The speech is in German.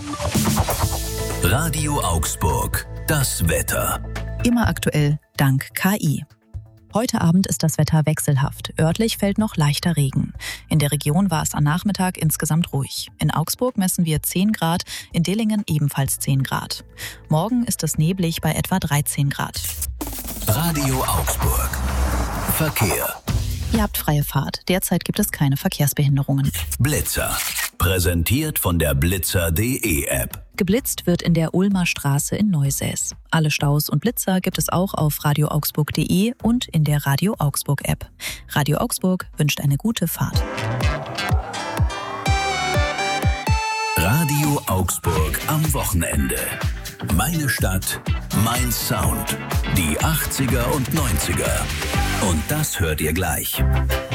Radio Augsburg, das Wetter. Immer aktuell, dank KI. Heute Abend ist das Wetter wechselhaft. Örtlich fällt noch leichter Regen. In der Region war es am Nachmittag insgesamt ruhig. In Augsburg messen wir 10 Grad, in Dillingen ebenfalls 10 Grad. Morgen ist es neblig bei etwa 13 Grad. Radio Augsburg. Verkehr. Ihr habt freie Fahrt. Derzeit gibt es keine Verkehrsbehinderungen. Blitzer. Präsentiert von der blitzer.de App. Geblitzt wird in der Ulmer Straße in Neusäß. Alle Staus und Blitzer gibt es auch auf radioaugsburg.de und in der Radio Augsburg App. Radio Augsburg wünscht eine gute Fahrt. Radio Augsburg am Wochenende. Meine Stadt, mein Sound. Die 80er und 90er. Und das hört ihr gleich.